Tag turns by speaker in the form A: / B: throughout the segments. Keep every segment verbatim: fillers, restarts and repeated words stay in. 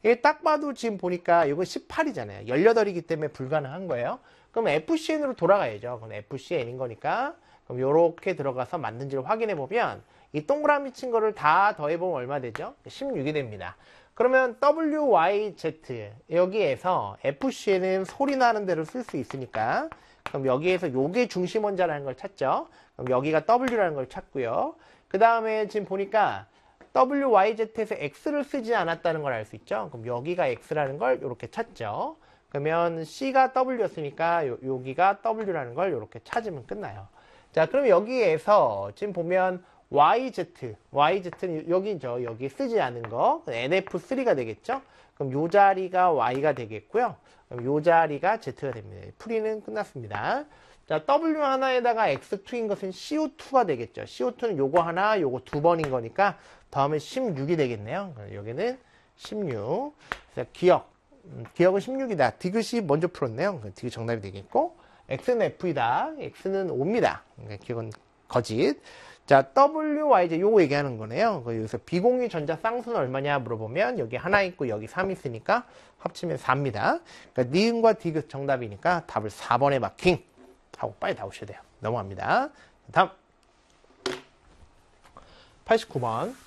A: 이게 딱 봐도 지금 보니까 이거 십팔이잖아요. 열여덟이기 때문에 불가능한 거예요. 그럼 에프씨엔으로 돌아가야죠. 그럼 에프씨엔인 거니까. 그럼 요렇게 들어가서 맞는지를 확인해 보면 이 동그라미 친 거를 다 더해보면 얼마 되죠? 십육이 됩니다. 그러면 더블유 와이 제트 여기에서 에프씨엔은 소리 나는 대로 쓸 수 있으니까 그럼 여기에서 요게 중심 원자라는 걸 찾죠. 그럼 여기가 W라는 걸 찾고요. 그 다음에 지금 보니까 더블유 와이 제트에서 X를 쓰지 않았다는 걸 알 수 있죠. 그럼 여기가 X라는 걸 이렇게 찾죠. 그러면 C가 W였으니까 요, 여기가 W라는 걸 이렇게 찾으면 끝나요. 자, 그럼 여기에서 지금 보면 와이 제트, 와이 제트는 여기죠. 여기 쓰지 않은 거 엔에프 쓰리가 되겠죠. 그럼 요 자리가 Y가 되겠고요. 그럼 요 자리가 Z가 됩니다. 풀이는 끝났습니다. 자, W 하나에다가 엑스 투인 것은 씨오투가 되겠죠. 씨오투는 요거 하나, 요거 두 번인 거니까 다음에 십육이 되겠네요. 여기는 십육. 그래서 기억. 음, 기억은 십육이다. 디귿이 먼저 풀었네요. 디귿 정답이 되겠고, X는 F이다. X는 오입니다. 그러니까 기억은 거짓. 자, 더블유 와이 제트 요거 얘기하는 거네요. 여기서 비공유 전자 쌍수는 얼마냐 물어보면 여기 하나 있고 여기 삼 있으니까 합치면 사입니다. 그러니까 니은과 디귿 정답이니까 답을 사 번에 마킹 하고 빨리 나오셔야 돼요. 넘어갑니다. 다음 팔십구 번.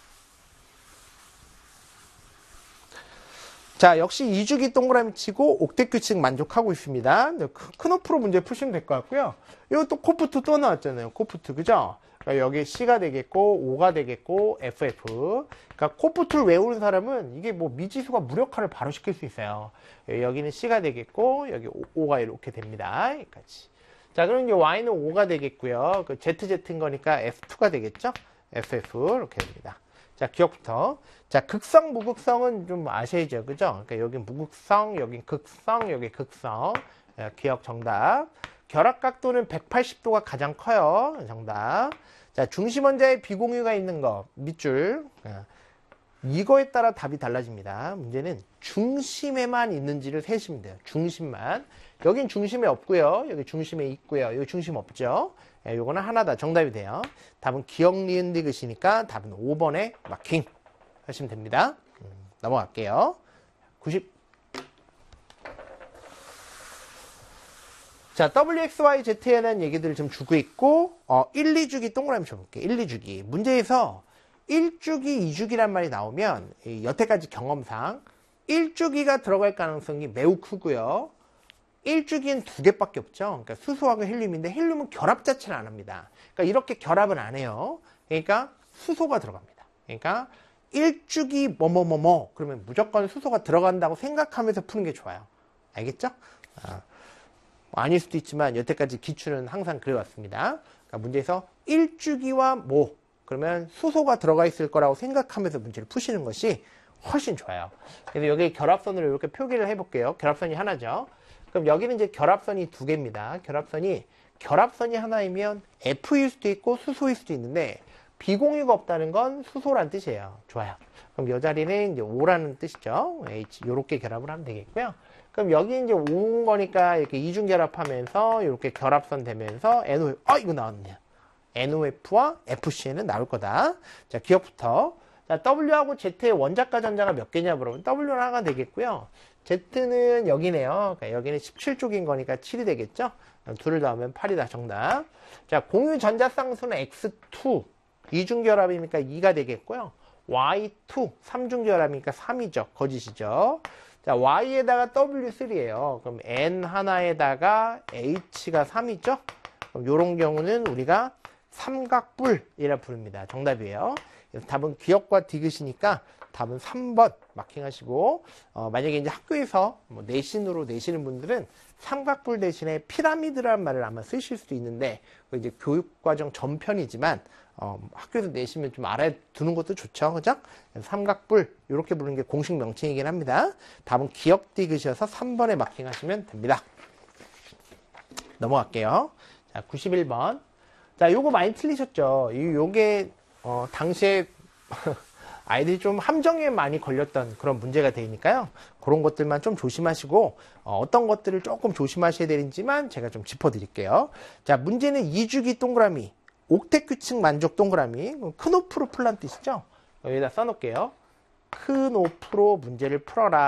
A: 자, 역시 이주기 동그라미 치고 옥텟 규칙 만족하고 있습니다. 크노프로 문제 푸시면 될 것 같고요. 이것도 코프트 또 나왔잖아요. 코프트, 그죠? 그러니까 여기 C가 되겠고, O가 되겠고, 에프에프. 그러니까 코프트를 외우는 사람은 이게 뭐 미지수가 무력화를 바로 시킬 수 있어요. 여기는 C가 되겠고, 여기 O가 이렇게 됩니다. 여기까지. 자, 그럼 이제 Y는 오가 되겠고요. 그 제트제트인 거니까 에프투가 되겠죠? 에프에프. 이렇게 됩니다. 자, 기억부터. 자, 극성, 무극성은 좀 아셔야죠. 그죠? 그러니까 여기 무극성, 여기 극성, 여기 극성. 기억 정답. 결합각도는 백팔십 도가 가장 커요. 정답. 자, 중심 원자에 비공유가 있는 거. 밑줄. 이거에 따라 답이 달라집니다. 문제는 중심에만 있는지를 세시면 돼요. 중심만. 여긴 중심에 없고요. 여기 중심에 있고요. 여기 중심 없죠. 예, 요거는 하나다. 정답이 돼요. 답은 기억, 니은, 디귿이니까 답은 오 번에 마킹 하시면 됩니다. 음, 넘어갈게요. 구십. 자, 더블유 엑스 와이 제트에 대한 얘기들을 좀 주고 있고, 어, 일, 이 주기 동그라미 쳐볼게요. 일, 이 주기. 문제에서 일 주기, 이 주기란 말이 나오면, 여태까지 경험상 일 주기가 들어갈 가능성이 매우 크고요. 일 주기는 두 개밖에 없죠. 그러니까 수소하고 헬륨인데 헬륨은 결합 자체를 안 합니다. 그러니까 이렇게 결합은 안 해요. 그러니까 수소가 들어갑니다. 그러니까 일 주기 뭐뭐뭐뭐 그러면 무조건 수소가 들어간다고 생각하면서 푸는 게 좋아요. 알겠죠? 아, 아닐 수도 있지만 여태까지 기출은 항상 그래왔습니다. 그러니까 문제에서 일 주기와 뭐 그러면 수소가 들어가 있을 거라고 생각하면서 문제를 푸시는 것이 훨씬 좋아요. 그래서 여기 결합선으로 이렇게 표기를 해볼게요. 결합선이 하나죠. 그럼 여기는 이제 결합선이 두 개입니다. 결합선이 결합선이 하나이면 F일 수도 있고 수소일 수도 있는데 비공유가 없다는 건 수소란 뜻이에요. 좋아요. 그럼 이 자리는 이제 O라는 뜻이죠. H 요렇게 결합을 하면 되겠고요. 그럼 여기 이제 오인 거니까 이렇게 이중 결합하면서 이렇게 결합선 되면서 엔오에프 아 이거 나왔네요. 엔오에프와 에프씨엔은 나올 거다. 자, 기억부터. 자, W하고 Z의 원자가 전자가 몇 개냐 물어보면 W는 하나가 되겠고요. Z는 여기네요. 그러니까 여기는 십칠 쪽인 거니까 칠이 되겠죠? 둘을 더하면 팔이다. 정답. 자, 공유 전자 쌍수는 엑스 투. 이중결합이니까 이가 되겠고요. 와이 투. 삼중결합이니까 삼이죠. 거짓이죠. 자, Y에다가 더블유 쓰리예요. 그럼 N 하나에다가 H가 삼이죠? 그럼 요런 경우는 우리가 삼각뿔이라 부릅니다. 정답이에요. 그래서 답은 기억과 디귿이니까 답은 삼 번 마킹하시고 어, 만약에 이제 학교에서 뭐 내신으로 내시는 분들은 삼각뿔 대신에 피라미드라는 말을 아마 쓰실 수도 있는데 이제 교육과정 전편이지만 어, 학교에서 내시면 좀 알아두는 것도 좋죠, 그죠? 삼각뿔 이렇게 부르는 게 공식 명칭이긴 합니다. 답은 기억 디귿이어서 삼 번에 마킹하시면 됩니다. 넘어갈게요. 자, 구십일 번. 자, 요거 많이 틀리셨죠? 이, 요게, 어, 당시에 아이들이 좀 함정에 많이 걸렸던 그런 문제가 되니까요. 그런 것들만 좀 조심하시고, 어, 어떤 것들을 조금 조심하셔야 되는지만 제가 좀 짚어드릴게요. 자, 문제는 이 주기 동그라미, 옥텟 규칙 만족 동그라미, 크노프로 풀란 뜻이죠? 여기다 써놓을게요. 크노프로 문제를 풀어라.